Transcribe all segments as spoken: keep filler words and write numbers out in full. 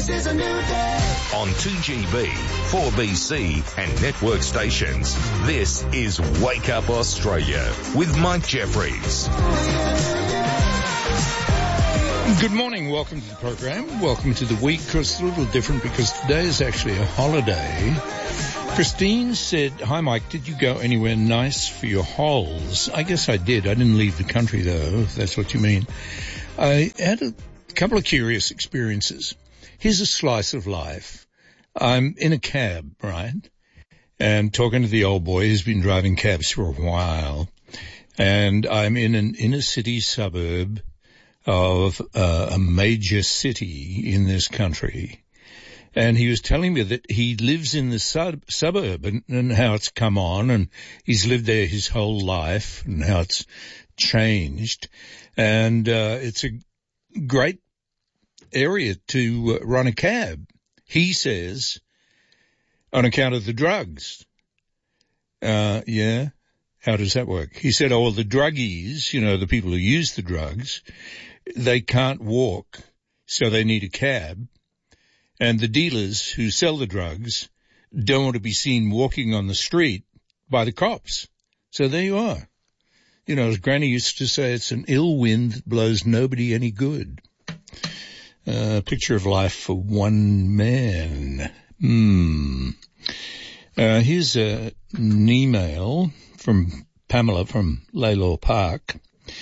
This is a new day. On two G B, four B C and network stations, this is Wake Up Australia with Mike Jeffries. Good morning. Welcome to the program. Welcome to the week. It's a little different because today is actually a holiday. Christine said, hi, Mike, did you go anywhere nice for your holes? I guess I did. I didn't leave the country, though, if that's what you mean. I had a couple of curious experiences. Here's a slice of life. I'm in a cab, right, and talking to the old boy who's been driving cabs for a while, and I'm in an inner-city suburb of uh, a major city in this country. And he was telling me that he lives in the sub- suburb and, and how it's come on, and he's lived there his whole life and how it's changed. And uh, it's a great area to uh, run a cab, he says, on account of the drugs. Uh, yeah, how does that work? He said, oh, well, the druggies, you know, the people who use the drugs, they can't walk, so they need a cab. And the dealers who sell the drugs don't want to be seen walking on the street by the cops. So there you are. You know, as Granny used to say, it's an ill wind that blows nobody any good. A uh, picture of life for one man. Hmm. Uh, here's a, an email from Pamela from Laylaw Park.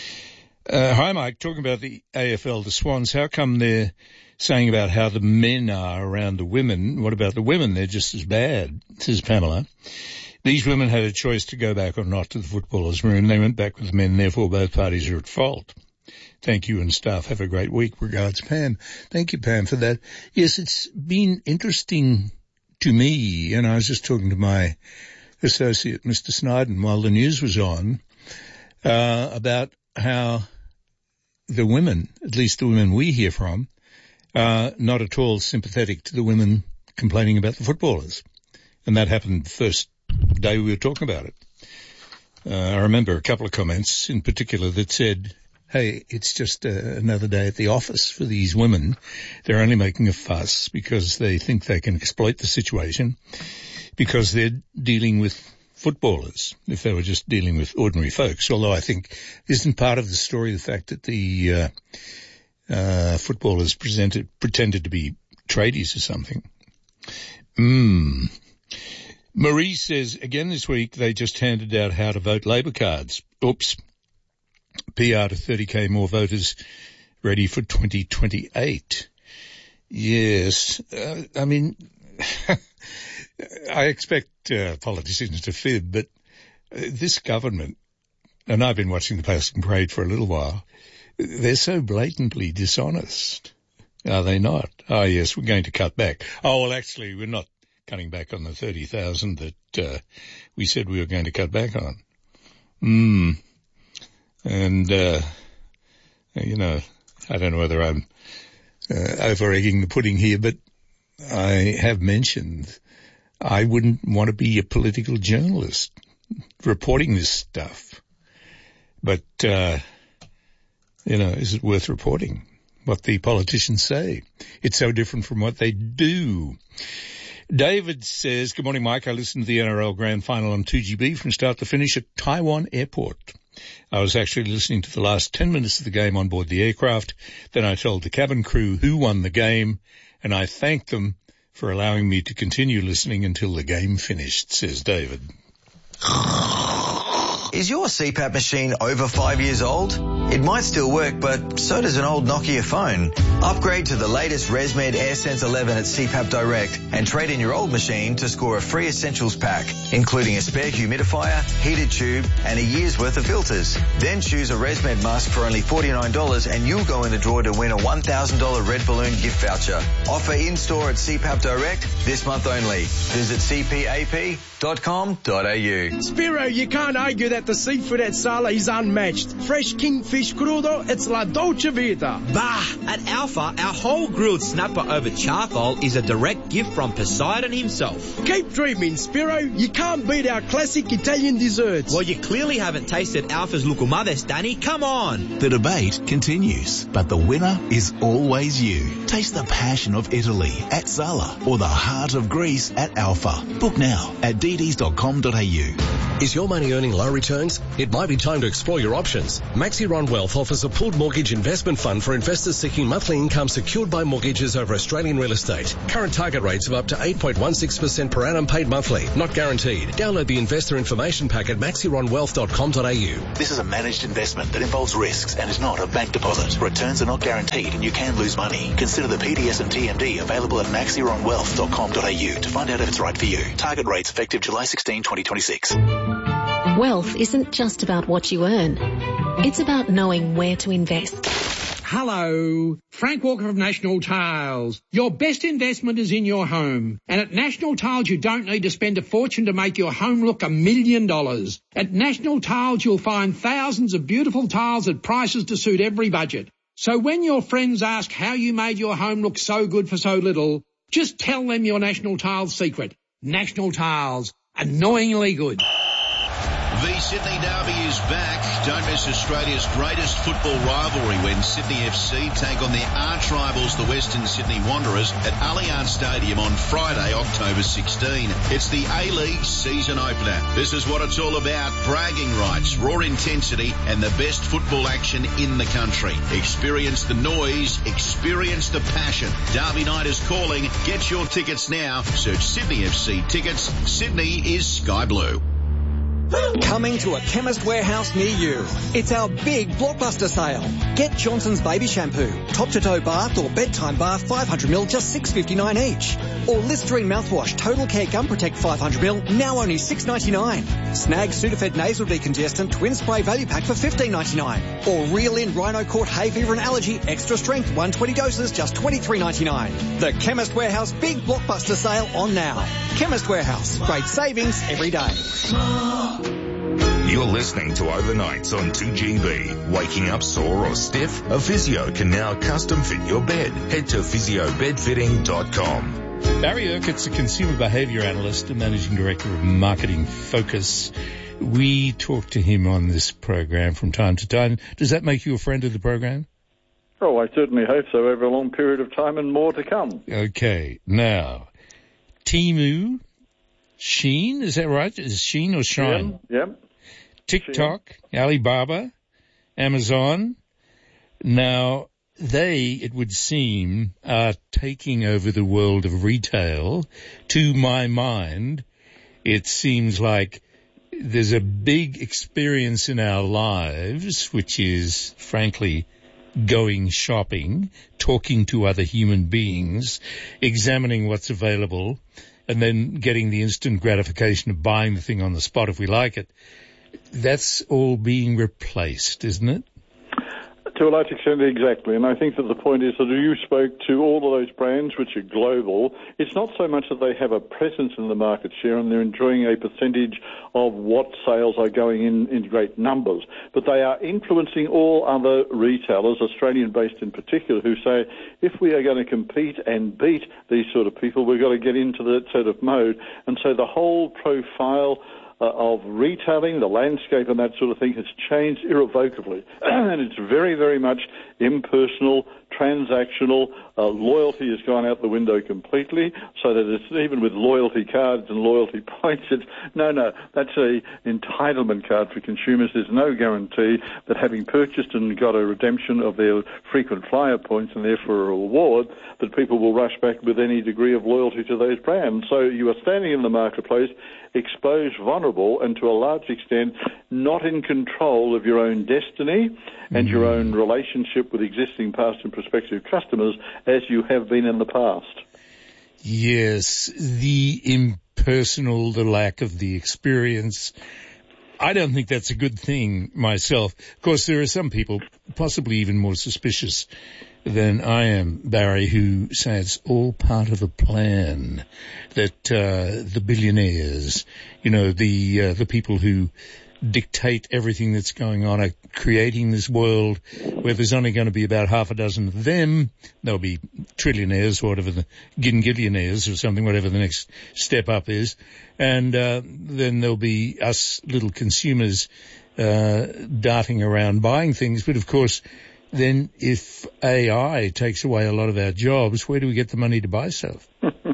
Uh, hi, Mike. Talking about the A F L, the Swans, how come they're saying about how the men are around the women? What about the women? They're just as bad, says Pamela. These women had a choice to go back or not to the footballers' room. They went back with the men, therefore both parties are at fault. Thank you and staff. Have a great week. Regards, Pam. Thank you, Pam, for that. Yes, it's been interesting to me, and I was just talking to my associate, Mister Sniden, while the news was on, uh, about how the women, at least the women we hear from, are not at all sympathetic to the women complaining about the footballers. And that happened the first day we were talking about it. Uh, I remember a couple of comments in particular that said, hey, it's just uh, another day at the office for these women. They're only making a fuss because they think they can exploit the situation because they're dealing with footballers if they were just dealing with ordinary folks. Although I think isn't part of the story the fact that the uh, uh, footballers presented, pretended to be tradies or something. Hmm. Marie says, again this week, they just handed out how to vote Labor cards. Oops. P R to thirty K more voters ready for twenty twenty-eight. Yes. Uh, I mean, I expect uh, politicians to fib, but uh, this government, and I've been watching the Passing Parade for a little while, they're so blatantly dishonest. Are they not? Oh, yes, we're going to cut back. Oh, well, actually, we're not cutting back on the thirty thousand that uh, we said we were going to cut back on. Hmm. And, uh, you know, I don't know whether I'm uh, over-egging the pudding here, but I have mentioned I wouldn't want to be a political journalist reporting this stuff. But, uh, you know, is it worth reporting what the politicians say? It's so different from what they do. David says, good morning, Mike. I listened to the N R L Grand Final on two G B from start to finish at Taiwan Airport. I was actually listening to the last ten minutes of the game on board the aircraft. Then I told the cabin crew who won the game, and I thanked them for allowing me to continue listening until the game finished, says David. Is your C PAP machine over five years old? It might still work, but so does an old Nokia phone. Upgrade to the latest ResMed AirSense eleven at C PAP Direct and trade in your old machine to score a free essentials pack, including a spare humidifier, heated tube, and a year's worth of filters. Then choose a ResMed mask for only forty-nine dollars and you'll go in the draw to win a one thousand dollars Red Balloon gift voucher. Offer in-store at C PAP Direct this month only. Visit c p a p dot com dot a u. Spiro, you can't argue that that the seafood at Sala is unmatched. Fresh kingfish crudo, it's la dolce vita. Bah! At Alpha, our whole grilled snapper over charcoal is a direct gift from Poseidon himself. Keep dreaming, Spiro. You can't beat our classic Italian desserts. Well, you clearly haven't tasted Alpha's Lucumades, Danny. Come on! The debate continues, but the winner is always you. Taste the passion of Italy at Sala or the heart of Greece at Alpha. Book now at d ds dot com dot a u. Is your money earning low returns? It might be time to explore your options. Maxiron Wealth offers a pooled mortgage investment fund for investors seeking monthly income secured by mortgages over Australian real estate. Current target rates of up to eight point one six percent per annum paid monthly. Not guaranteed. Download the investor information pack at maxiron wealth dot com dot a u. This is a managed investment that involves risks and is not a bank deposit. Returns are not guaranteed and you can lose money. Consider the P D S and T M D available at maxiron wealth dot com dot a u to find out if it's right for you. Target rates effective July sixteenth, twenty twenty-six. Wealth isn't just about what you earn. It's about knowing where to invest. Hello, Frank Walker of National Tiles. Your best investment is in your home. And at National Tiles, you don't need to spend a fortune to make your home look a million dollars. At National Tiles, you'll find thousands of beautiful tiles at prices to suit every budget. So when your friends ask how you made your home look so good for so little, just tell them your National Tiles secret. National Tiles, annoyingly good. The Sydney Derby is back. Don't miss Australia's greatest football rivalry when Sydney F C take on their arch rivals, the Western Sydney Wanderers, at Allianz Stadium on Friday, October sixteenth. It's the A-League season opener. This is what it's all about. Bragging rights, raw intensity, and the best football action in the country. Experience the noise. Experience the passion. Derby night is calling. Get your tickets now. Search Sydney F C tickets. Sydney is sky blue. Coming to a Chemist Warehouse near you. It's our big blockbuster sale. Get Johnson's Baby Shampoo, top-to-toe bath or bedtime bath five hundred milliliters, just six dollars fifty-nine each. Or Listerine mouthwash, Total Care Gum Protect five hundred milliliters, now only six dollars ninety-nine. Snag Sudafed Nasal Decongestant Twin Spray Value Pack for fifteen dollars ninety-nine. Or Reel In Rhino Court Hay Fever and Allergy Extra Strength one hundred twenty doses, just twenty-three dollars ninety-nine. The Chemist Warehouse big blockbuster sale on now. Chemist Warehouse, great savings every day. You're listening to Overnights on two G B. Waking up sore or stiff? A physio can now custom fit your bed. Head to physio bed fitting dot com. Barry Urquhart's a consumer behaviour analyst and managing director of Marketing Focus. We talk to him on this program from time to time. Does that make you a friend of the program? Oh, I certainly hope so, over a long period of time and more to come. Okay, now, Temu, Shein, is that right? Is it Shein or Shine? Yep. yep. TikTok, Alibaba, Amazon. Now, they, it would seem, are taking over the world of retail. To my mind, it seems like there's a big experience in our lives, which is, frankly, going shopping, talking to other human beings, examining what's available, and then getting the instant gratification of buying the thing on the spot if we like it. That's all being replaced, isn't it? To a large extent, exactly. And I think that the point is that you spoke to all of those brands which are global. It's not so much that they have a presence in the market share and they're enjoying a percentage of what sales are going in in great numbers, but they are influencing all other retailers, Australian-based in particular, who say, if we are going to compete and beat these sort of people, we've got to get into that sort of mode. And so the whole profile Uh, of retailing, the landscape and that sort of thing has changed irrevocably. And it's very, very much impersonal, transactional. Uh, loyalty has gone out the window completely, so that it's even with loyalty cards and loyalty points, it's, no, no, that's a entitlement card for consumers. There's no guarantee that having purchased and got a redemption of their frequent flyer points and therefore a reward, that people will rush back with any degree of loyalty to those brands. So you are standing in the marketplace exposed, vulnerable, and to a large extent not in control of your own destiny and mm. your own relationship with existing past and prospective customers as you have been in the past. Yes, the impersonal, the lack of the experience. I don't think that's a good thing myself. Of course, there are some people, possibly even more suspicious than I am, Barry, who say it's all part of a plan, that uh, the billionaires, you know, the uh, the people who dictate everything that's going on, are creating this world where there's only going to be about half a dozen of them. There'll be trillionaires, whatever the gingillionaires or something, whatever the next step up is. And uh, then there'll be us little consumers uh, darting around buying things. But, of course, then if A I takes away a lot of our jobs, where do we get the money to buy stuff?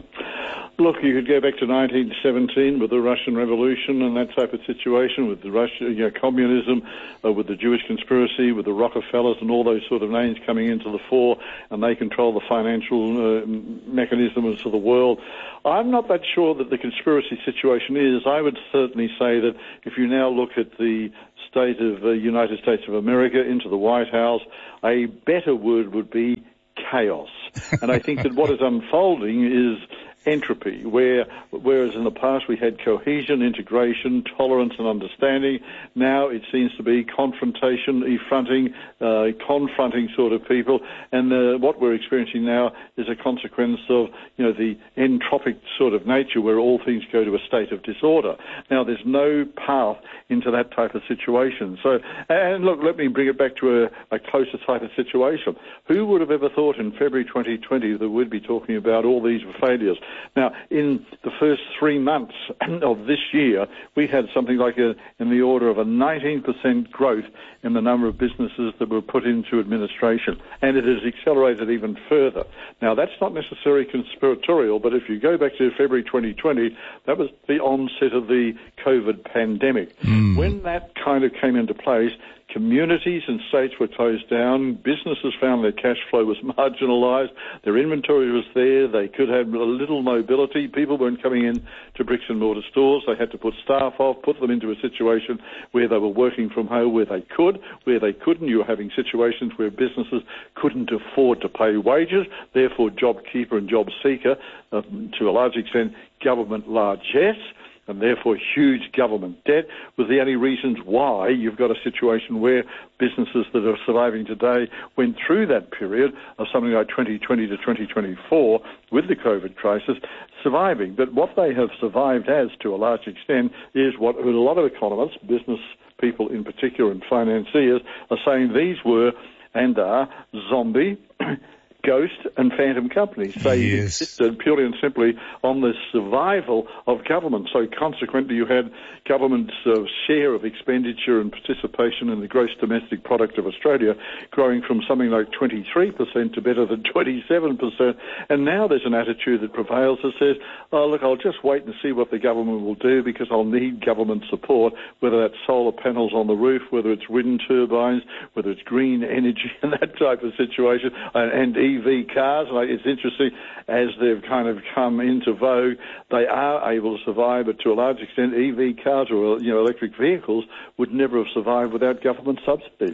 Look, you could go back to nineteen seventeen with the Russian Revolution and that type of situation, with the Russia, you know, communism, uh, with the Jewish conspiracy, with the Rockefellers and all those sort of names coming into the fore, and they control the financial uh, mechanisms of the world. I'm not that sure that the conspiracy situation is. I would certainly say that if you now look at the state of the uh, United States of America into the White House, a better word would be chaos. And I think that what is unfolding is entropy, where whereas in the past we had cohesion, integration, tolerance and understanding, now it seems to be confrontation, affronting, uh, confronting sort of people, and uh, what we're experiencing now is a consequence of, you know, the entropic sort of nature where all things go to a state of disorder. Now there's no path into that type of situation. So, and look, let me bring it back to a, a closer type of situation. Who would have ever thought in February twenty twenty that we'd be talking about all these failures? Now, in the first three months of this year, we had something like a, in the order of a nineteen percent growth in the number of businesses that were put into administration, and it has accelerated even further. Now, that's not necessarily conspiratorial, but if you go back to February twenty twenty, that was the onset of the COVID pandemic. Mm. When that kind of came into place, communities and states were closed down. Businesses found their cash flow was marginalised. Their inventory was there. They could have a little mobility. People weren't coming in to bricks and mortar stores. They had to put staff off, put them into a situation where they were working from home where they could. Where they couldn't, you were having situations where businesses couldn't afford to pay wages. Therefore, JobKeeper and JobSeeker, uh, to a large extent, government largesse, and therefore huge government debt, was the only reasons why you've got a situation where businesses that are surviving today went through that period of something like twenty twenty to twenty twenty-four with the COVID crisis, surviving. But what they have survived as, to a large extent, is what a lot of economists, business people in particular and financiers, are saying these were and are zombie, ghost and phantom companies. They yes. insisted purely and simply on the survival of government. So consequently, you had government's uh, share of expenditure and participation in the gross domestic product of Australia growing from something like twenty-three percent to better than twenty-seven percent. And now there's an attitude that prevails that says, oh, look, I'll just wait and see what the government will do because I'll need government support, whether that's solar panels on the roof, whether it's wind turbines, whether it's green energy and that type of situation, and, and E V cars. Like, it's interesting, as they've kind of come into vogue, they are able to survive, but to a large extent, E V cars or, you know, electric vehicles would never have survived without government subsidies.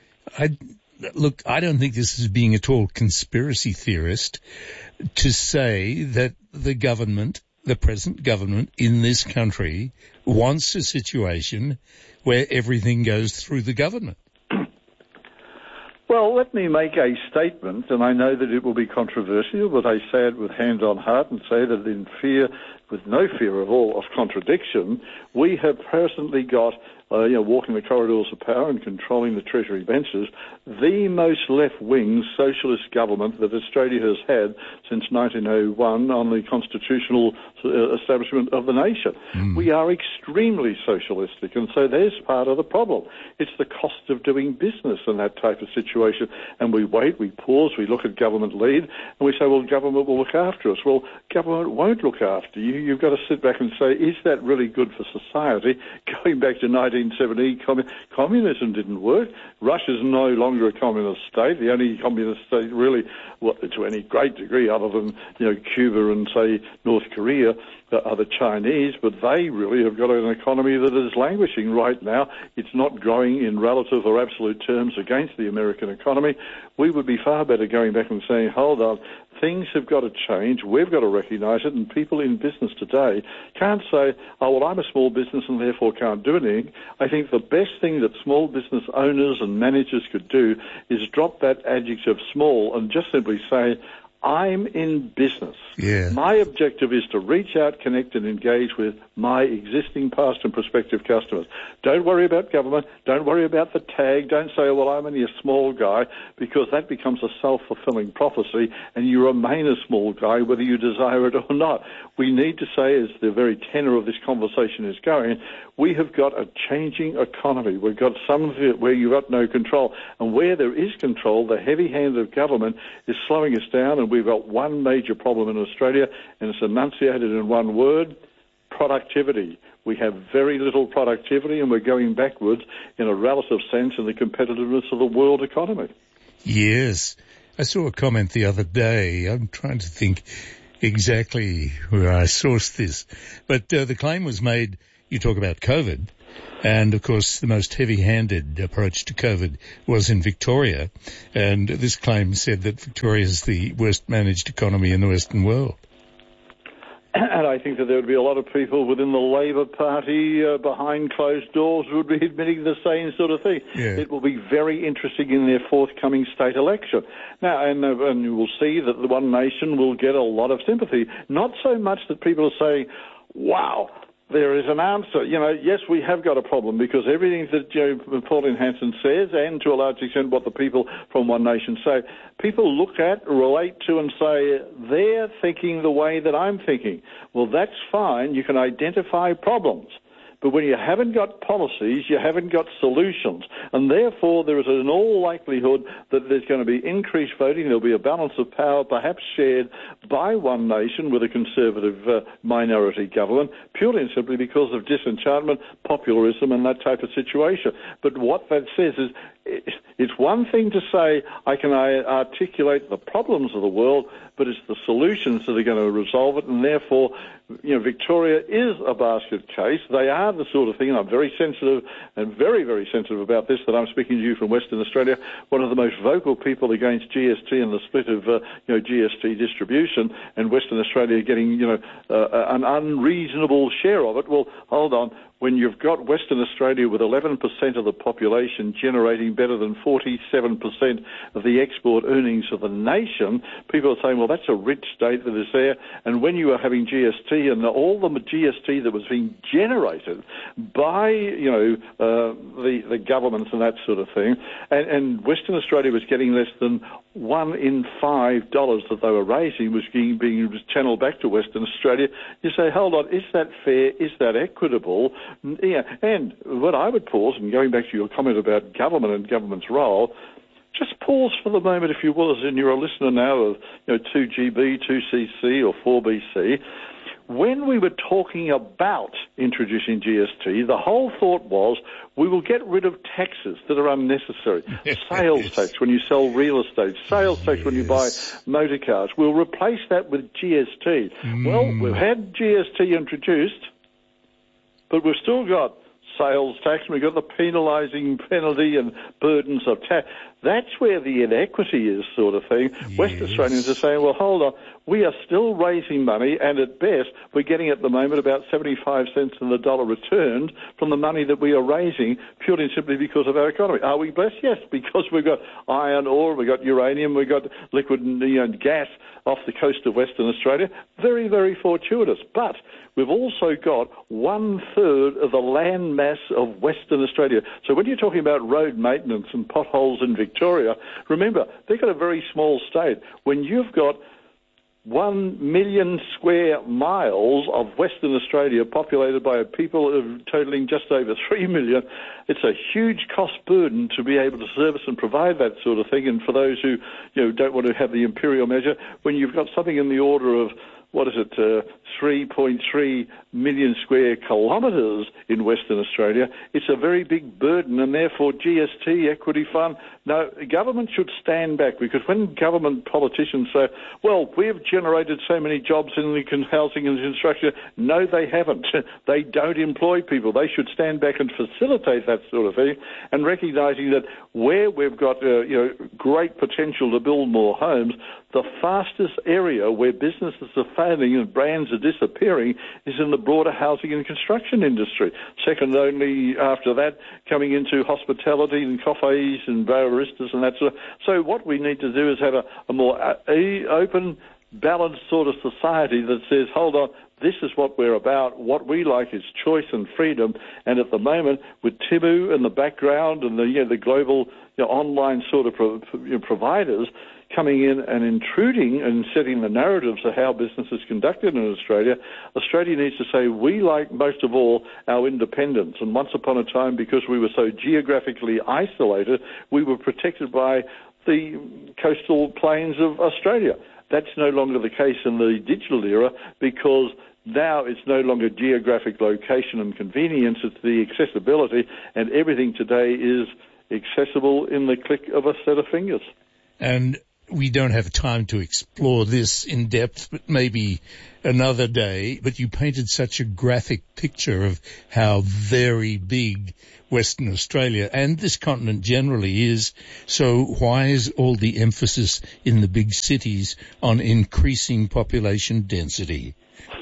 I, look, I don't think this is being at all conspiracy theorist to say that the government, the present government in this country, wants a situation where everything goes through the government. Well, let me make a statement, and I know that it will be controversial, but I say it with hand on heart and say that in fear, with no fear at all of contradiction, we have presently got, uh, you know, walking the corridors of power and controlling the Treasury benches, the most left-wing socialist government that Australia has had since nineteen oh one on the constitutional uh, establishment of the nation. Mm. We are extremely socialistic, and so there's part of the problem. It's the cost of doing business in that type of situation, and we wait, we pause, we look at government lead, and we say, well, government will look after us. Well, government won't look after you. You've got to sit back and say, is that really good for society? Going back to nineteen seventy, commun- communism didn't work. Russia's no longer a communist state. The only communist state really, well, to any great degree, other than, you know, Cuba and, say, North Korea, uh, are the Chinese, but they really have got an economy that is languishing right now. It's not growing in relative or absolute terms against the American economy. We would be far better going back and saying, hold on, things have got to change. We've got to recognise it, and people in business today can't say, oh, well, I'm a small business and therefore can't do anything. I think the best thing that small business owners and managers could do is drop that adjective small and just simply say, I'm in business. Yeah. My objective is to reach out, connect, and engage with my existing past and prospective customers. Don't worry about government. Don't worry about the tag. Don't say, well, I'm only a small guy, because that becomes a self-fulfilling prophecy, and you remain a small guy whether you desire it or not. We need to say, as the very tenor of this conversation is going, we have got a changing economy. We've got some of it where you've got no control. And where there is control, the heavy hand of government is slowing us down, and we've got one major problem in Australia, and it's enunciated in one word: productivity. We have very little productivity, and we're going backwards in a relative sense in the competitiveness of the world economy. Yes. I saw a comment the other day. I'm trying to think exactly where I sourced this. But uh, the claim was made, you talk about COVID, and of course the most heavy-handed approach to COVID was in Victoria. And this claim said that Victoria is the worst managed economy in the Western world. And I think that there would be a lot of people within the Labor Party uh, behind closed doors who would be admitting the same sort of thing. Yeah. It will be very interesting in their forthcoming state election. Now, and, uh, and you will see that the One Nation will get a lot of sympathy. Not so much that people are saying, wow, there is an answer. You know, yes, we have got a problem, because everything that Joe Pauline Hanson says, and to a large extent what the people from One Nation say, people look at, relate to, and say, they're thinking the way that I'm thinking. Well, that's fine. You can identify problems. But when you haven't got policies, you haven't got solutions. And therefore, there is in all likelihood that there's going to be increased voting. There'll be a balance of power, perhaps shared by One Nation with a conservative uh, minority government, purely and simply because of disenchantment, popularism, and that type of situation. But what that says is, it's one thing to say, I can articulate the problems of the world, but it's the solutions that are going to resolve it, and therefore, you know, Victoria is a basket case. They are the sort of thing, and I'm very sensitive and very, very sensitive about this, that I'm speaking to you from Western Australia, one of the most vocal people against G S T and the split of, uh, you know, G S T distribution, and Western Australia getting, you know, uh, an unreasonable share of it. Well, hold on. When you've got Western Australia with eleven percent of the population generating better than forty-seven percent of the export earnings of the nation, people are saying, well, that's a rich state that is there. And when you are having G S T and all the G S T that was being generated by, you know, uh, the, the governments and that sort of thing, and, and Western Australia was getting less than one in five dollars that they were raising was being, being channeled back to Western Australia, you say, hold on, is that fair? Is that equitable? Yeah, and what I would pause, and going back to your comment about government and government's role, just pause for the moment, if you will, as in you're a listener now of, you know, two G B, two C C or four B C. When we were talking about introducing G S T, the whole thought was we will get rid of taxes that are unnecessary. Sales tax when you sell real estate, sales tax yes. when you buy motor cars. We'll replace that with G S T. Mm. Well, we've had G S T introduced, but we've still got sales tax, and we've got the penalising penalty and burdens of tax. That's where the inequity is, sort of thing. Yes. West Australians are saying, well, hold on, we are still raising money, and at best, we're getting at the moment about seventy-five cents in the dollar returned from the money that we are raising, purely and simply because of our economy. Are we blessed? Yes, because we've got iron ore, we've got uranium, we've got liquid and, you know, gas off the coast of Western Australia. Very, very fortuitous. But we've also got one-third of the land mass of Western Australia. So when you're talking about road maintenance and potholes in Victoria, remember, they've got a very small state. When you've got one million square miles of Western Australia populated by a people of totaling just over three million, it's a huge cost burden to be able to service and provide that sort of thing. And for those who, you know, don't want to have the imperial measure, when you've got something in the order of, what is it, uh, three point three million square kilometres in Western Australia, it's a very big burden, and therefore G S T, Equity Fund, no, government should stand back, because when government politicians say, well, we've generated so many jobs in the housing and infrastructure, no, they haven't. They don't employ people. They should stand back and facilitate that sort of thing, and recognising that where we've got, uh, you know, great potential to build more homes, the fastest area where businesses are failing and brands are disappearing is in the broader housing and construction industry. Second only after that, coming into hospitality and cafes and baristas and that sort of. So what we need to do is have a, a more uh, open, balanced sort of society that says, hold on, this is what we're about. What we like is choice and freedom. And at the moment, with Temu in the background and the, you know, the global you know, online sort of pro, you know, providers coming in and intruding and setting the narratives of how business is conducted in Australia, Australia needs to say, we like most of all our independence. And once upon a time, because we were so geographically isolated, we were protected by the coastal plains of Australia. That's no longer the case in the digital era because now it's no longer geographic location and convenience, it's the accessibility, and everything today is accessible in the click of a set of fingers. And we don't have time to explore this in depth, but maybe another day. But you painted such a graphic picture of how very big Western Australia and this continent generally is. So why is all the emphasis in the big cities on increasing population density?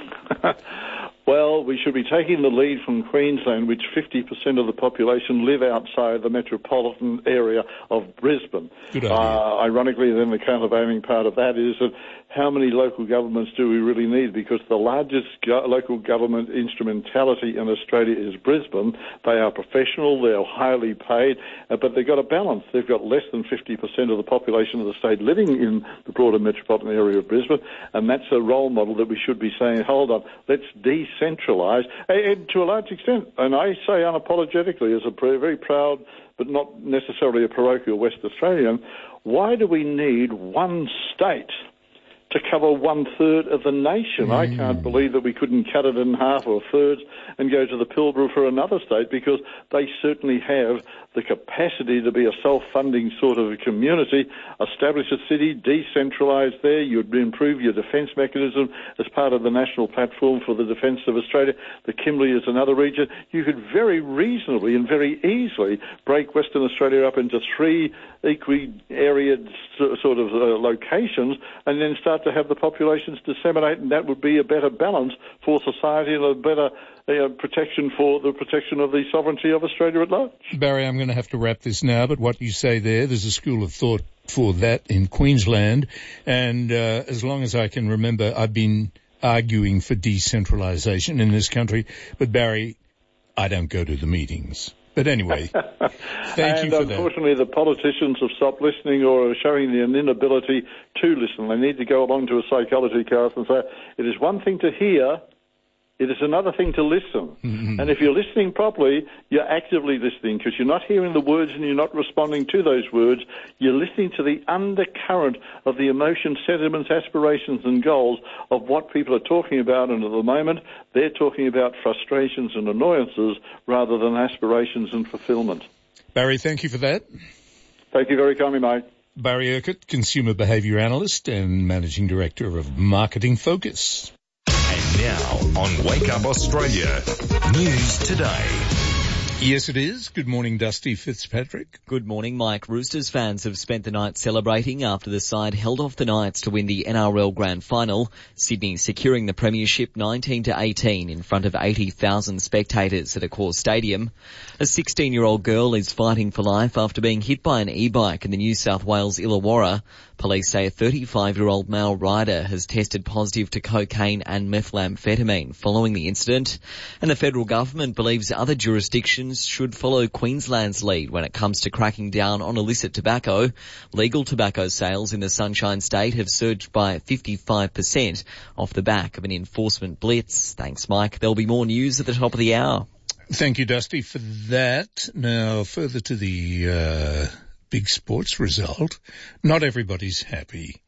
Well, we should be taking the lead from Queensland, which fifty percent of the population live outside the metropolitan area of Brisbane. Good idea. Uh, ironically, then the countervailing part of that is that how many local governments do we really need? Because the largest go- local government instrumentality in Australia is Brisbane. They are professional, they're highly paid, uh, but they've got a balance. They've got less than fifty percent of the population of the state living in the broader metropolitan area of Brisbane, and that's a role model that we should be saying, hold on, let's decentralise, and to a large extent, and I say unapologetically as a very proud but not necessarily a parochial West Australian, why do we need one state to cover one-third of the nation? Mm. I can't believe that we couldn't cut it in half or thirds and go to the Pilbara for another state, because they certainly have the capacity to be a self-funding sort of a community. Establish a city, decentralise there, you'd improve your defence mechanism as part of the national platform for the defence of Australia. The Kimberley is another region. You could very reasonably and very easily break Western Australia up into three equally area sort of uh, locations and then start to have the populations disseminate, and that would be a better balance for society and a better uh, protection for the protection of the sovereignty of Australia at large. Barry, I'm going to have to wrap this now, but what you say there, there's a school of thought for that in Queensland, and uh, as long as I can remember, I've been arguing for decentralisation in this country, but Barry, I don't go to the meetings. But anyway, thank and you for unfortunately, that. the politicians have stopped listening or are showing an inability to listen. They need to go along to a psychology class and say, it is one thing to hear, it is another thing to listen. Mm-hmm. And if you're listening properly, you're actively listening, because you're not hearing the words and you're not responding to those words. You're listening to the undercurrent of the emotions, sentiments, aspirations and goals of what people are talking about. And at the moment, they're talking about frustrations and annoyances rather than aspirations and fulfilment. Barry, thank you for that. Thank you very kindly, mate. Barry Urquhart, Consumer Behaviour Analyst and Managing Director of Marketing Focus. And now on Wake Up Australia, News Today. Yes, it is. Good morning, Dusty Fitzpatrick. Good morning, Mike. Roosters fans have spent the night celebrating after the side held off the Knights to win the N R L Grand Final, Sydney securing the premiership nineteen to eighteen in front of eighty thousand spectators at Accor Stadium. A sixteen-year-old girl is fighting for life after being hit by an e-bike in the New South Wales Illawarra. Police say a thirty-five-year-old male rider has tested positive to cocaine and methamphetamine following the incident. And the federal government believes other jurisdictions should follow Queensland's lead when it comes to cracking down on illicit tobacco. Legal tobacco sales in the Sunshine State have surged by fifty-five percent off the back of an enforcement blitz. Thanks, Mike. There'll be more news at the top of the hour. Thank you, Dusty, for that. Now, further to the uh, big sports result, not everybody's happy.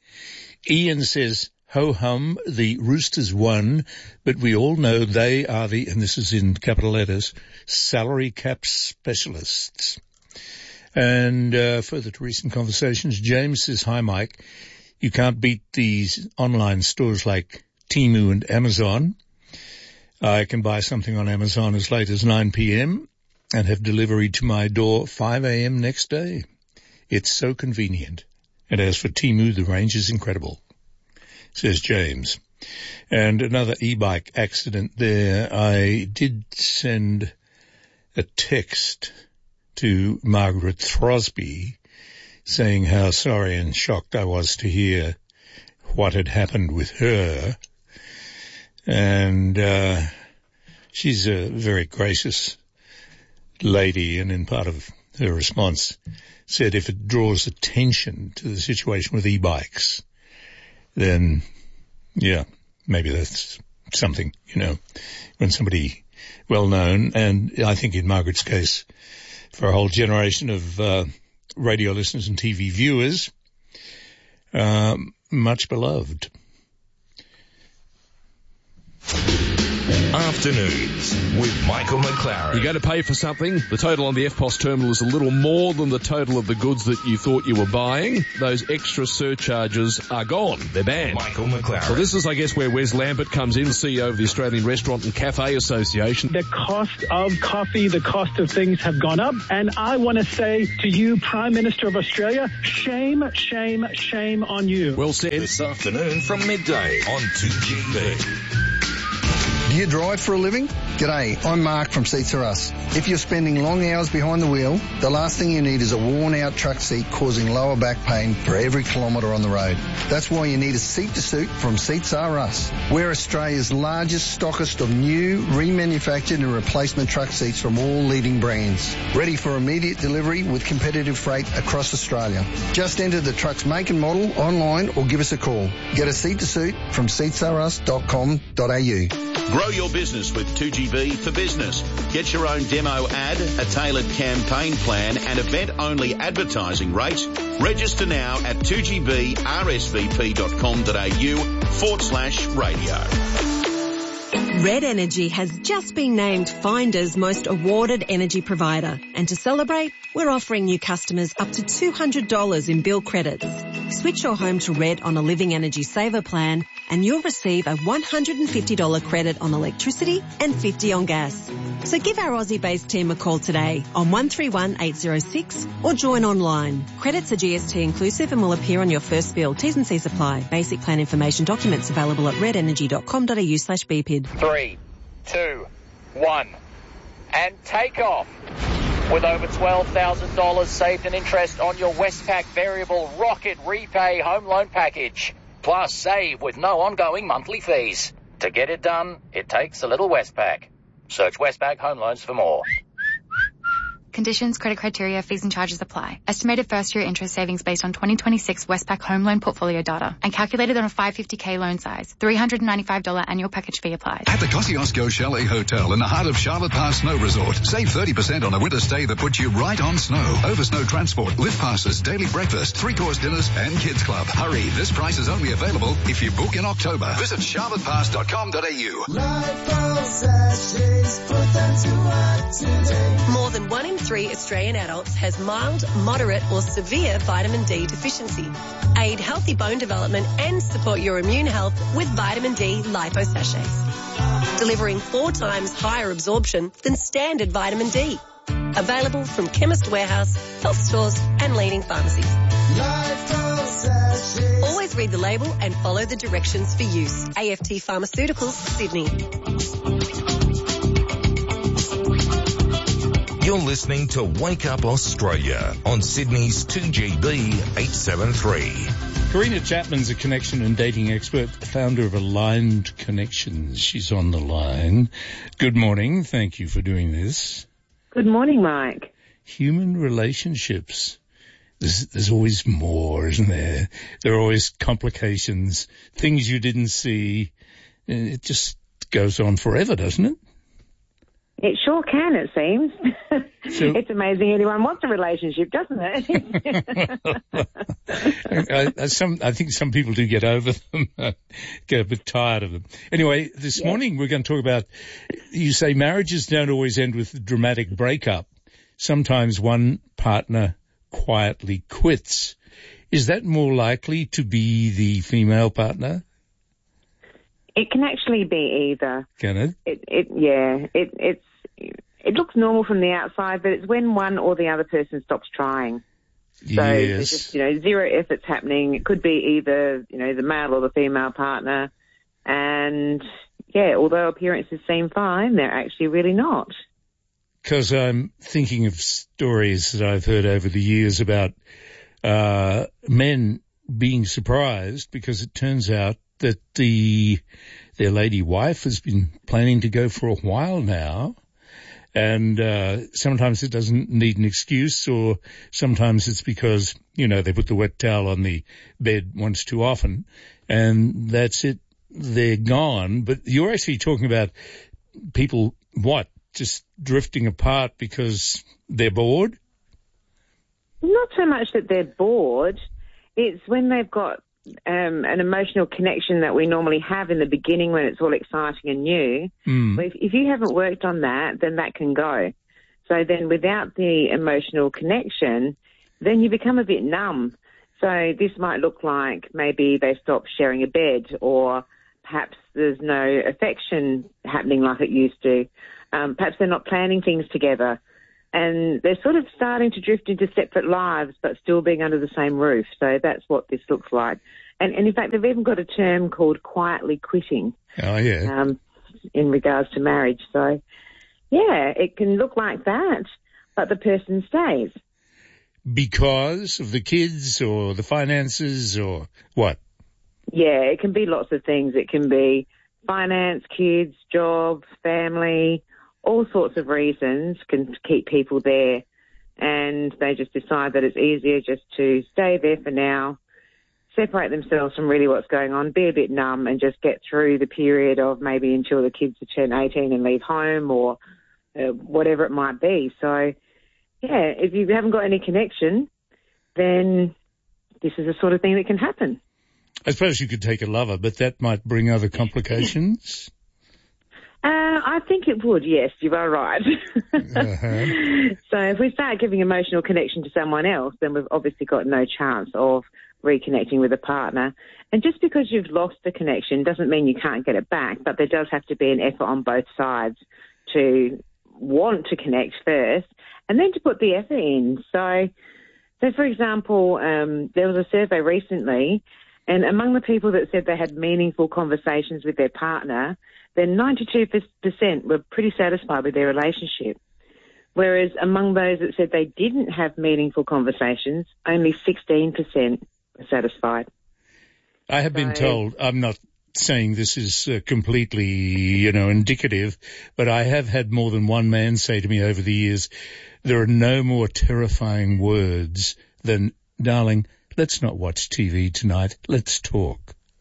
Ian says, ho-hum, the Roosters won, but we all know they are the, and this is in capital letters, salary cap specialists. And uh, further to recent conversations, James says, hi, Mike, you can't beat these online stores like Temu and Amazon. I can buy something on Amazon as late as nine p.m. and have delivery to my door five a.m. next day. It's so convenient. And as for Temu, the range is incredible, says James. And another e-bike accident there. I did send a text to Margaret Throsby saying how sorry and shocked I was to hear what had happened with her. And uh, she's a very gracious lady, and in part of her response said if it draws attention to the situation with e-bikes, then, yeah, maybe that's something, you know, when somebody well-known, and I think in Margaret's case, for a whole generation of uh, radio listeners and T V viewers, um, much beloved. Afternoons with Michael McLaren. You go to pay for something, the total on the F P O S terminal is a little more than the total of the goods that you thought you were buying. Those extra surcharges are gone. They're banned. Michael McLaren. So this is, I guess, where Wes Lambert comes in, C E O of the Australian Restaurant and Cafe Association. The cost of coffee, the cost of things have gone up. And I want to say to you, Prime Minister of Australia, shame, shame, shame on you. Well said. This afternoon from midday on two G B. Do you drive for a living? G'day, I'm Mark from Seats Are Us. If you're spending long hours behind the wheel, the last thing you need is a worn-out truck seat causing lower back pain for every kilometre on the road. That's why you need a seat to suit from Seats Are Us. We're Australia's largest stockist of new, remanufactured and replacement truck seats from all leading brands. Ready for immediate delivery with competitive freight across Australia. Just enter the truck's make and model online or give us a call. Get a seat to suit from seats are us dot com dot a u. Grow your business with two G B for Business. Get your own demo ad, a tailored campaign plan and event-only advertising rates. Register now at two G B R S V P dot com dot a u forward slash radio. Red Energy has just been named Finder's most awarded energy provider. And to celebrate, we're offering new customers up to two hundred dollars in bill credits. Switch your home to Red on a Living Energy Saver plan and you'll receive a one hundred fifty dollars credit on electricity and fifty dollars on gas. So give our Aussie-based team a call today on one three one eight zero six or join online. Credits are G S T inclusive and will appear on your first bill. T's and C's apply. Basic plan information documents available at red energy dot com dot a u slash B P I D. Three, two, one, and take off. With over twelve thousand dollars saved in interest on your Westpac Variable Rocket Repay Home Loan Package. Plus save with no ongoing monthly fees. To get it done, it takes a little Westpac. Search Westpac Home Loans for more. Conditions, credit criteria, fees and charges apply. Estimated first-year interest savings based on twenty twenty-six Westpac home loan portfolio data and calculated on a five hundred fifty thousand loan size. three hundred ninety-five dollars annual package fee applied. At the Kosciuszko Chalet Hotel in the heart of Charlotte Pass Snow Resort, save thirty percent on a winter stay that puts you right on snow. Over snow transport, lift passes, daily breakfast, three-course dinners and kids club. Hurry, this price is only available if you book in October. Visit charlotte pass dot com dot a u. More than one in three Australian adults has mild, moderate or severe vitamin D deficiency. Aid healthy bone development and support your immune health with vitamin D lipo sachets. Delivering four times higher absorption than standard vitamin D. Available from Chemist Warehouse, health stores and leading pharmacies. Always read the label and follow the directions for use. A F T Pharmaceuticals, Sydney. You're listening to Wake Up Australia on Sydney's two G B eight seventy-three. Karina Chapman's a connection and dating expert, founder of Aligned Connections. She's on the line. Good morning. Thank you for doing this. Good morning, Mike. Human relationships. There's, there's always more, isn't there? There are always complications, things you didn't see. It just goes on forever, doesn't it? It sure can, it seems. So, it's amazing anyone wants a relationship, doesn't it? I, I, some, I think some people do get over them, get a bit tired of them. Anyway, this yeah. morning we're going to talk about, you say marriages don't always end with a dramatic breakup. Sometimes one partner quietly quits. Is that more likely to be the female partner? It can actually be either. Can it? It, it yeah. It, it's it looks normal from the outside, but it's when one or the other person stops trying. So yes. there's just, you know, zero efforts happening. It could be either, you know, the male or the female partner, uh, And, yeah, although appearances seem fine, they're actually really not. Because I'm thinking of stories that I've heard over the years about uh, men being surprised because it turns out that the their lady wife has been planning to go for a while now, and uh, sometimes it doesn't need an excuse, or sometimes it's because, you know, they put the wet towel on the bed once too often, and that's it, they're gone. But you're actually talking about people, what, just drifting apart because they're bored? Not so much that they're bored. It's when they've got um, an emotional connection that we normally have in the beginning when it's all exciting and new. Mm. But if, if you haven't worked on that, then that can go. So then without the emotional connection, then you become a bit numb. So this might look like maybe they stop sharing a bed, or perhaps there's no affection happening like it used to. Um, perhaps they're not planning things together. And they're sort of starting to drift into separate lives but still being under the same roof. So that's what this looks like. And, and in fact, they've even got a term called quietly quitting. Oh, yeah. Um, in regards to marriage. So, yeah, it can look like that, but the person stays. Because of the kids or the finances or what? Yeah, it can be lots of things. It can be finance, kids, job, family, all sorts of reasons can keep people there, and they just decide that it's easier just to stay there for now, separate themselves from really what's going on, be a bit numb, and just get through the period of maybe until the kids are turn eighteen and leave home, or uh, whatever it might be. So, yeah, if you haven't got any connection, then this is the sort of thing that can happen. I suppose you could take a lover, but that might bring other complications. Uh, I think it would, yes, you are right. uh-huh. So if we start giving emotional connection to someone else, then we've obviously got no chance of reconnecting with a partner. And just because you've lost the connection doesn't mean you can't get it back, but there does have to be an effort on both sides to want to connect first and then to put the effort in. So, so for example, um, there was a survey recently, and among the people that said they had meaningful conversations with their partner, then ninety-two percent were pretty satisfied with their relationship. Whereas among those that said they didn't have meaningful conversations, only sixteen percent were satisfied. I have been so, told, I'm not saying this is uh, completely, you know, indicative, but I have had more than one man say to me over the years, there are no more terrifying words than, darling, let's not watch T V tonight, let's talk.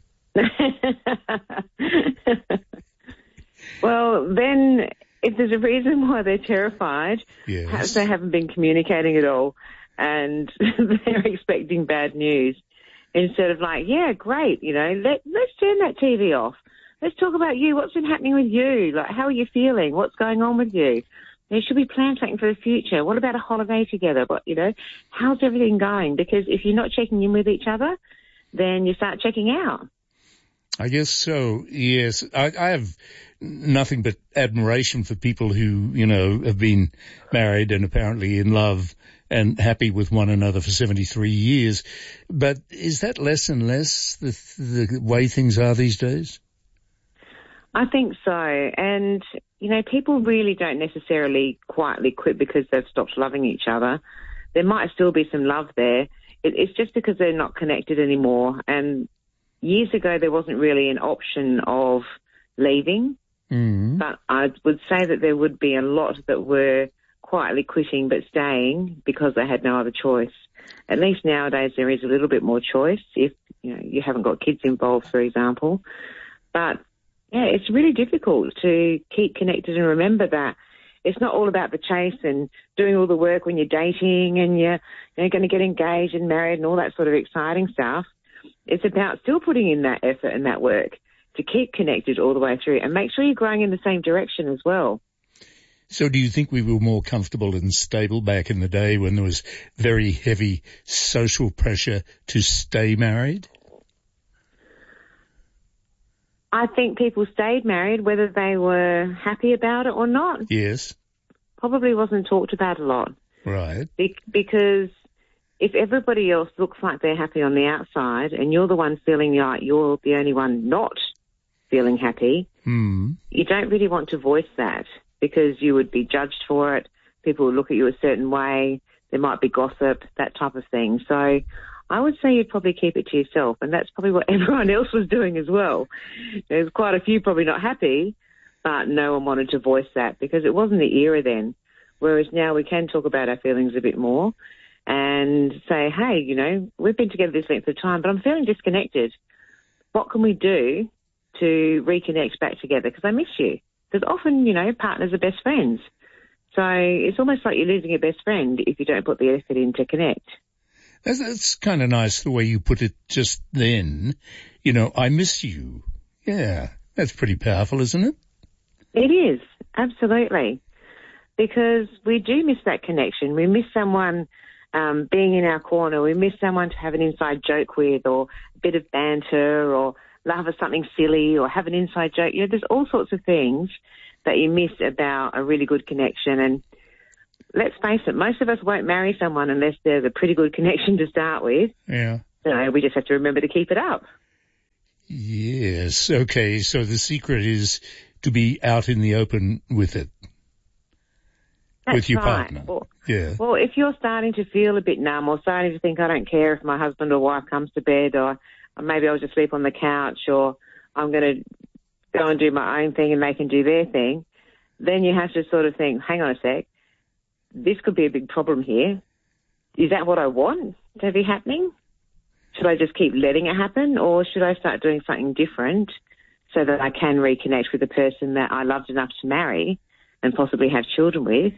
Well, then, if there's a reason why they're terrified, yes. perhaps they haven't been communicating at all, and they're expecting bad news. Instead of like, yeah, great, you know, let, let's turn that T V off. Let's talk about you. What's been happening with you? Like, how are you feeling? What's going on with you? You know, should we plan something for the future? What about a holiday together? But, you know, how's everything going? Because if you're not checking in with each other, then you start checking out. I guess so, yes. I, I have nothing but admiration for people who, you know, have been married and apparently in love and happy with one another for seventy-three years. But is that less and less the, the way things are these days? I think so. And, you know, people really don't necessarily quietly quit because they've stopped loving each other. There might still be some love there. It, it's just because they're not connected anymore. And years ago, there wasn't really an option of leaving. Mm. But I would say that there would be a lot that were quietly quitting but staying because they had no other choice. At least nowadays there is a little bit more choice if, you know, you haven't got kids involved, for example. But, yeah, it's really difficult to keep connected and remember that it's not all about the chase and doing all the work when you're dating and you're, you're going to get engaged and married and all that sort of exciting stuff. It's about still putting in that effort and that work to keep connected all the way through and make sure you're growing in the same direction as well. So do you think we were more comfortable and stable back in the day when there was very heavy social pressure to stay married? I think people stayed married whether they were happy about it or not. Yes. Probably wasn't talked about a lot. Right. Be- because if everybody else looks like they're happy on the outside and you're the one feeling like you're the only one not feeling happy, Mm. you don't really want to voice that because you would be judged for it. People would look at you a certain way. There might be gossip, that type of thing. So I would say you'd probably keep it to yourself, and that's probably what everyone else was doing as well. There's quite a few probably not happy, but no one wanted to voice that because it wasn't the era then. Whereas now we can talk about our feelings a bit more and say, hey, you know, we've been together this length of time, but I'm feeling disconnected. What can we do to reconnect back together? Because I miss you. Because often, you know, partners are best friends. So it's almost like you're losing your best friend if you don't put the effort in to connect. That's, that's kind of nice the way you put it just then. You know, I miss you. Yeah, that's pretty powerful, isn't it? It is, absolutely. Because we do miss that connection. We miss someone um, being in our corner. We miss someone to have an inside joke with, or a bit of banter, or laugh at something silly, or have an inside joke. You know, there's all sorts of things that you miss about a really good connection. And let's face it, most of us won't marry someone unless there's a pretty good connection to start with. Yeah. So we just have to remember to keep it up. Yes. Okay. So the secret is to be out in the open with it. That's with your right. partner. Well, yeah. Well, if you're starting to feel a bit numb or starting to think, I don't care if my husband or wife comes to bed, or, or maybe I'll just sleep on the couch, or I'm going to go and do my own thing and they can do their thing, then you have to sort of think, hang on a sec, this could be a big problem here. Is that what I want to be happening? Should I just keep letting it happen, or should I start doing something different so that I can reconnect with the person that I loved enough to marry and possibly have children with?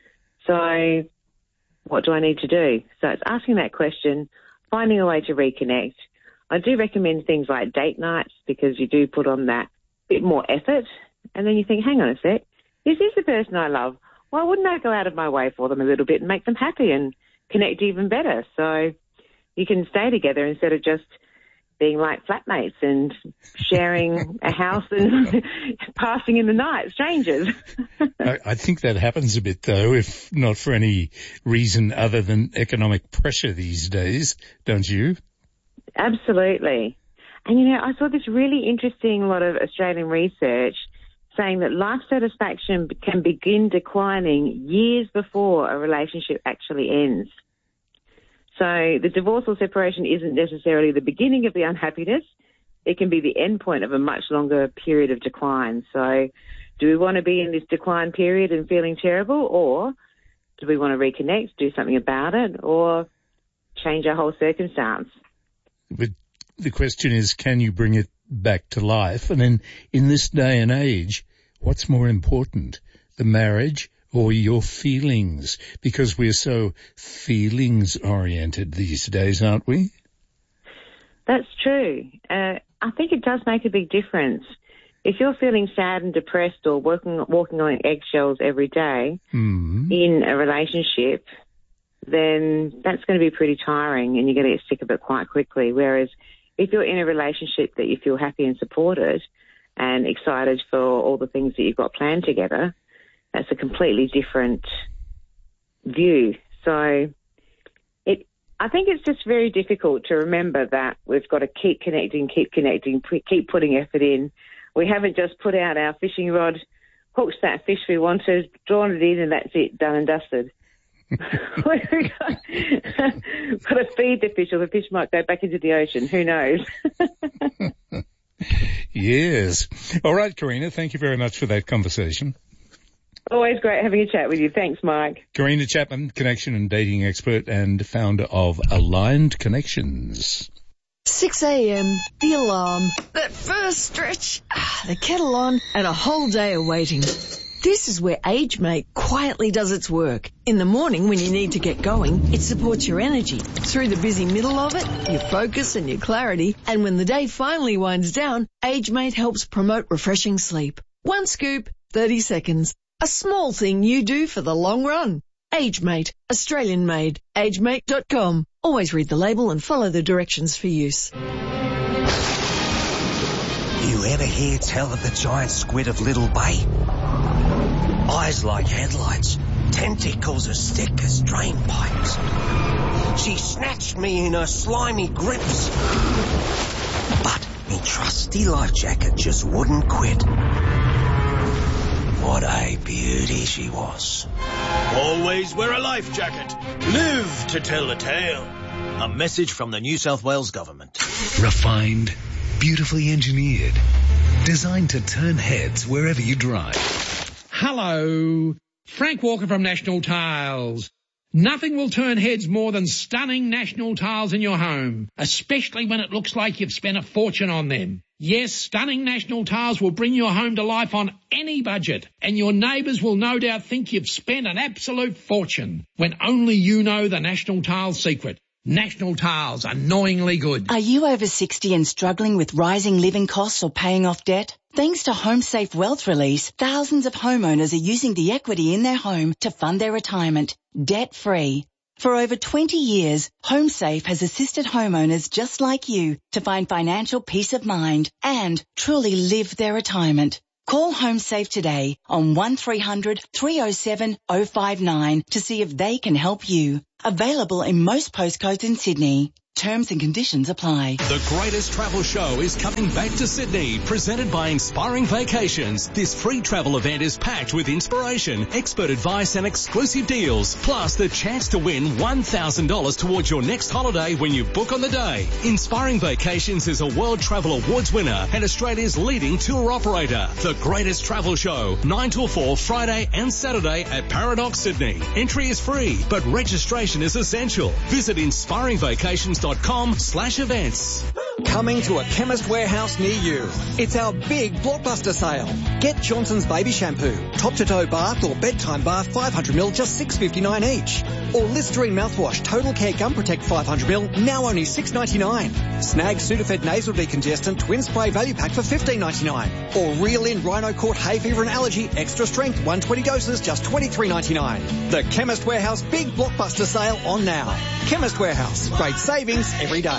So what do I need to do? So it's asking that question, finding a way to reconnect. I do recommend things like date nights because you do put on that bit more effort, and then you think, hang on a sec, this is the person I love. Why wouldn't I go out of my way for them a little bit and make them happy and connect even better? So you can stay together instead of just being like flatmates and sharing a house and passing in the night, strangers. I, I think that happens a bit, though, if not for any reason other than economic pressure these days, don't you? Absolutely. And, you know, I saw this really interesting lot of Australian research saying that life satisfaction can begin declining years before a relationship actually ends. So the divorce or separation isn't necessarily the beginning of the unhappiness. It can be the end point of a much longer period of decline. So do we want to be in this decline period and feeling terrible, or do we want to reconnect, do something about it, or change our whole circumstance? But the question is, can you bring it back to life? And then in this day and age, what's more important, the marriage or your feelings? Because we're so feelings-oriented these days, aren't we? That's true. Uh, I think it does make a big difference. If you're feeling sad and depressed or working, walking on eggshells every day mm. in a relationship, then that's going to be pretty tiring and you're going to get sick of it quite quickly. Whereas if you're in a relationship that you feel happy and supported and excited for all the things that you've got planned together, that's a completely different view. So it, I think it's just very difficult to remember that we've got to keep connecting, keep connecting, keep putting effort in. We haven't just put out our fishing rod, hooked that fish we wanted, drawn it in, and that's it, done and dusted. We've got, got to feed the fish, or the fish might go back into the ocean. Who knows? Yes. All right, Karina, thank you very much for that conversation. Always great having a chat with you. Thanks, Mike. Karina Chapman, connection and dating expert and founder of Aligned Connections. six a.m, the alarm, that first stretch, the kettle on, and a whole day of waiting. This is where AgeMate quietly does its work. In the morning when you need to get going, it supports your energy. Through the busy middle of it, your focus and your clarity. And when the day finally winds down, AgeMate helps promote refreshing sleep. One scoop, thirty seconds. A small thing you do for the long run. AgeMate, Australian made. agemate dot com. Always read the label and follow the directions for use. You ever hear tell of the giant squid of Little Bay? Eyes like headlights, tentacles as thick as drain pipes. She snatched me in her slimy grips. But Me trusty life jacket just wouldn't quit. What a beauty she was. Always wear a life jacket. Live to tell the tale. A message from the New South Wales Government. Refined, beautifully engineered, designed to turn heads wherever you drive. Hello, Frank Walker from National Tiles. Nothing will turn heads more than stunning National Tiles in your home, especially when it looks like you've spent a fortune on them. Yes, stunning National Tiles will bring your home to life on any budget, and your neighbours will no doubt think you've spent an absolute fortune, when only you know the National Tiles secret. National Tiles, annoyingly good. Are you over sixty and struggling with rising living costs or paying off debt? Thanks to HomeSafe Wealth Release, thousands of homeowners are using the equity in their home to fund their retirement, debt-free. For over twenty years, HomeSafe has assisted homeowners just like you to find financial peace of mind and truly live their retirement. Call HomeSafe today on one three hundred three oh seven oh five nine to see if they can help you. Available in most postcodes in Sydney. Terms and conditions apply. The greatest travel show is coming back to Sydney, presented by Inspiring Vacations. This free travel event is packed with inspiration, expert advice and exclusive deals, plus the chance to win one thousand dollars towards your next holiday when you book on the day. Inspiring Vacations is a World Travel Awards winner and Australia's leading tour operator. The greatest travel show, nine till four, Friday and Saturday at Paradox Sydney. Entry is free, but registration is essential. Visit inspiring vacations dot com slash events. Coming to a Chemist Warehouse near you. It's our big blockbuster sale. Get Johnson's Baby Shampoo, top-to-toe bath or bedtime bath five hundred mil, just six dollars fifty-nine each. Or Listerine mouthwash, Total Care Gum Protect five hundred mil, now only six dollars ninety-nine. Snag Sudafed Nasal Decongestant Twin Spray Value Pack for fifteen dollars ninety-nine. Or Reel In Rhino Court Hay Fever and Allergy Extra Strength one hundred twenty doses, just twenty-three dollars ninety-nine. The Chemist Warehouse big blockbuster sale on now. Chemist Warehouse, great savings every day.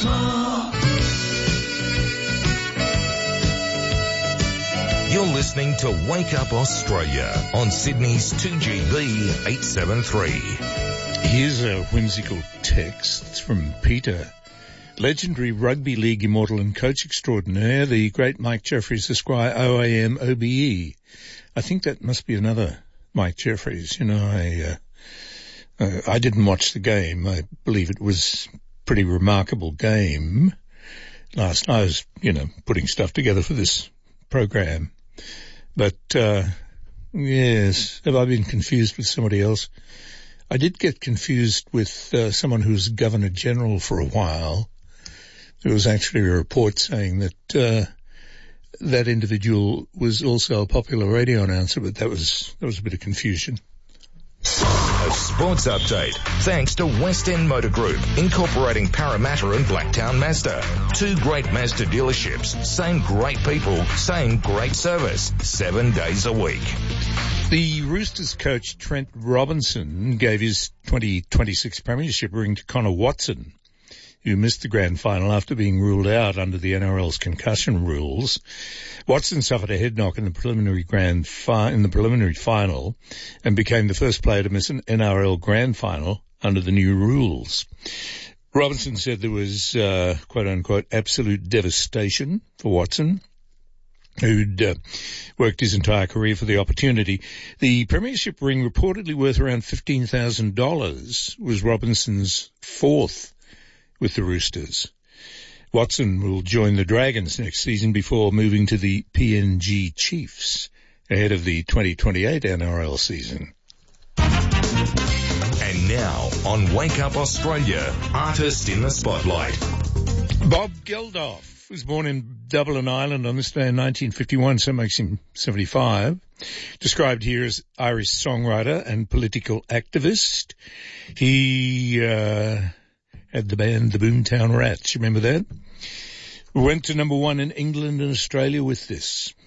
You're listening to Wake Up Australia on Sydney's two G B eight seventy-three. Here's a whimsical text from Peter. Legendary rugby league immortal and coach extraordinaire, the great Mike Jeffries, Esquire, O A M O B E. I think that must be another Mike Jeffries. You know, I, uh, uh, I didn't watch the game. I believe it was a pretty remarkable game. Last night I was, you know, putting stuff together for this program. But, uh, yes, have I been confused with somebody else? I did get confused with uh, someone who was Governor General for a while. There was actually a report saying that uh, that individual was also a popular radio announcer, but that was that was a bit of confusion. A sports update, thanks to West End Motor Group, incorporating Parramatta and Blacktown Mazda. Two great Mazda dealerships, same great people, same great service, seven days a week. The Roosters coach Trent Robinson gave his twenty twenty-six premiership ring to Connor Watson, who missed the grand final after being ruled out under the N R L's concussion rules. Watson suffered a head knock in the preliminary grand fi- in the preliminary final and became the first player to miss an N R L grand final under the new rules. Robinson said there was, uh, quote unquote, absolute devastation for Watson, who'd uh, worked his entire career for the opportunity. The premiership ring, reportedly worth around fifteen thousand dollars, was Robinson's fourth with the Roosters. Watson will join the Dragons next season before moving to the P N G Chiefs ahead of the twenty twenty-eight N R L season. And now, on Wake Up Australia, Artist in the Spotlight. Bob Geldof was born in Dublin, Ireland on this day in nineteen fifty-one, so makes him seventy-five. Described here as Irish songwriter and political activist. He uh had the band the Boomtown Rats. You remember that? Went to number one in England and Australia with this.